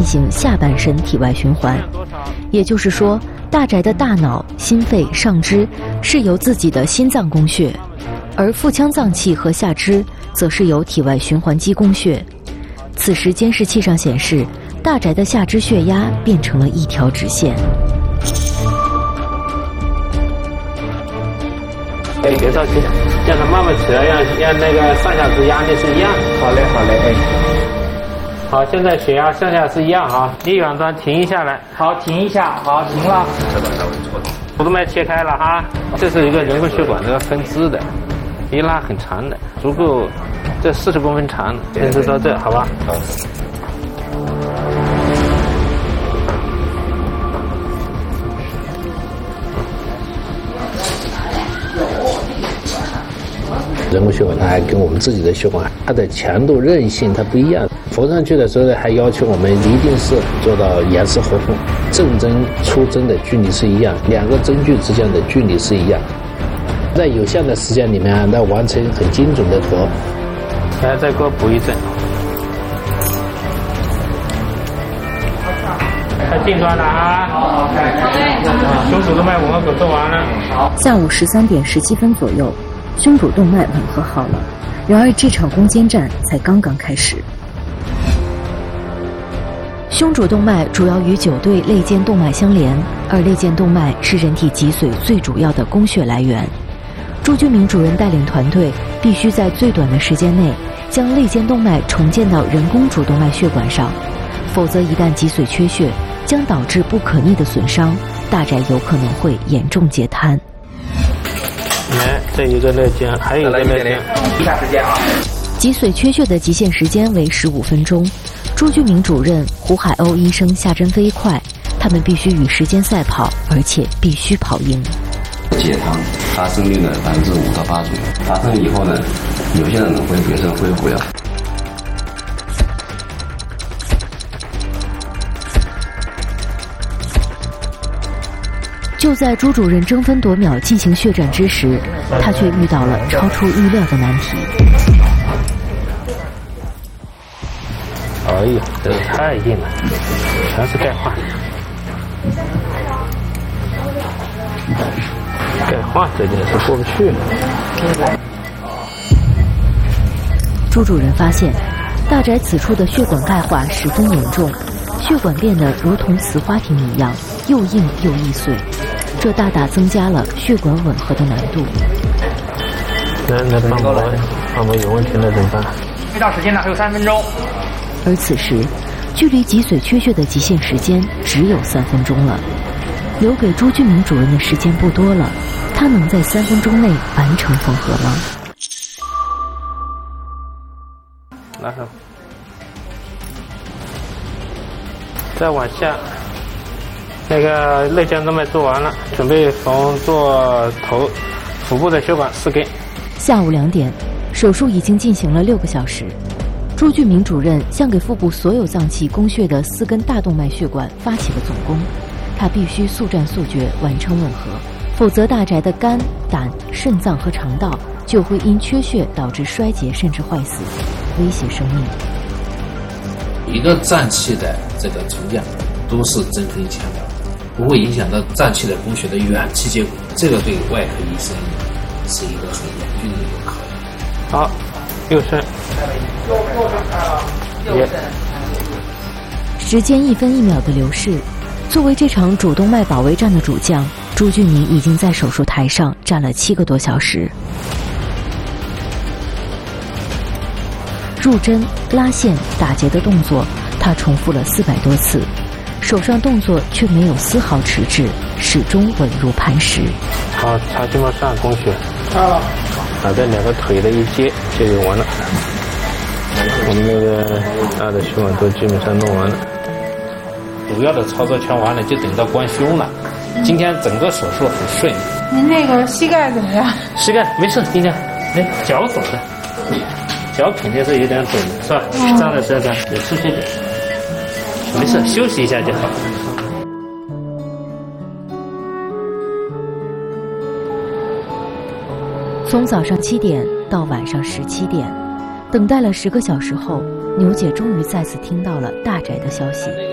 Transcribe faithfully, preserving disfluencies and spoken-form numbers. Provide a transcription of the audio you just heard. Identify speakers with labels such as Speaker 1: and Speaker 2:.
Speaker 1: 行下半身体外循环。也就是说，大宅的大脑、心肺、上肢是由自己的心脏供血，而腹腔脏器和下肢则是由体外循环机供血。此时监视器上显示，大宅的下肢血压变成了一条直线。
Speaker 2: 哎，别着急，让它慢慢起来，让让那个上下肢压力是一样的。好嘞，好嘞，哎。好，现在血压上下是一样哈，你远端停一下来。
Speaker 3: 好，停一下，好，停了。
Speaker 2: 主动脉切开了哈，这是一个人工血管的分支的，一拉很长的，足够这四十公分长，分支到这，好吧？好。
Speaker 4: 人工血管它还跟我们自己的血管，它的强度韧性它不一样。缝上去的时候还要求我们一定是做到严丝合缝，正针出针的距离是一样，两个针具之间的距离是一样，在有限的时间里面来完成很精准的活。
Speaker 2: 来，再给我补一针。太近端了啊！好，胸主动脉吻合口做完了。
Speaker 1: 下午十三点十七分左右，胸主动脉吻合好了。然而这场攻坚战才刚刚开始。胸主动脉主要与九对肋间动脉相连，而肋间动脉是人体脊髓最主要的供血来源。朱俊明主任带领团队必须在最短的时间内将肋间动脉重建到人工主动脉血管上，否则一旦脊髓缺血，将导致不可逆的损伤，大宅有可能会严重截瘫。
Speaker 2: 来，这一个肋间，还有一个肋间，
Speaker 3: 一下时间啊。
Speaker 1: 脊髓缺血的极限时间为十五分钟。朱俊明主任、胡海鸥医生下针飞快，他们必须与时间赛跑，而且必须跑赢。
Speaker 5: 截瘫发生率呢百分之五到八左右，发生以后呢，有些人会决胜恢复了。
Speaker 1: 就在朱主任争分夺秒进行血战之时，他却遇到了超出预料的难题。
Speaker 2: 哎呀，这个太硬了，全是钙化。钙化这件事过不去了。
Speaker 1: 朱主任发现，大宅此处的血管钙化十分严重，血管变得如同瓷花瓶一样，又硬又易碎，这大大增加了血管吻合的难度。
Speaker 2: 那那帮我帮我有问题了怎么办？
Speaker 3: 睡觉时间呢还有三分钟。
Speaker 1: 而此时，距离脊髓缺血的极限时间只有三分钟了，留给朱俊明主任的时间不多了，他能在三分钟内完成缝合吗？
Speaker 2: 拿上，再往下，那个肋间动脉做完了，准备缝做头腹部的血管四根。
Speaker 1: 下午两点，手术已经进行了六个小时。朱俊明主任向给腹部所有脏器供血的四根大动脉血管发起了总攻，他必须速战速决完成吻合，否则大宅的肝、胆、肾脏和肠道就会因缺血导致衰竭甚至坏死，威胁生命。
Speaker 6: 一个脏器的这个重建都是针锋相对，不会影响到脏器的供血的远期结果，这个对外科医生是一个很严峻的一个考验。
Speaker 2: 好，右肾。
Speaker 3: 右肾。
Speaker 1: 时间一分一秒的流逝，作为这场主动脉保卫战的主将，朱俊明已经在手术台上站了七个多小时。入针、拉线、打结的动作，他重复了四百多次，手上动作却没有丝毫迟滞，始终稳如磐石。
Speaker 2: 好，插筋膜上供血，啊，把这两个腿的一接就用完了。我们那个大的血管都基本上弄完了，
Speaker 6: 主要的操作全完了，就等到关胸了。今天整个手术很顺利。
Speaker 7: 您那个膝盖怎么样？
Speaker 2: 膝盖没事，今天哎脚走的，脚肯定是有点肿的，是吧？这样的时候有出血点，没事，休息一下就好。
Speaker 1: 从早上七点到晚上十七点，等待了十个小时后，牛姐终于再次听到了大宅的消息。